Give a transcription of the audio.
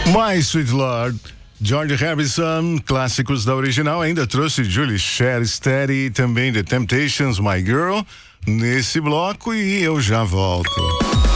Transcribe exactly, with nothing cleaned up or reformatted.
My Sweet Lord, George Harrison, clássicos da original, ainda trouxe Julie Cher, Steady, também The Temptations, My Girl, nesse bloco, e eu já volto.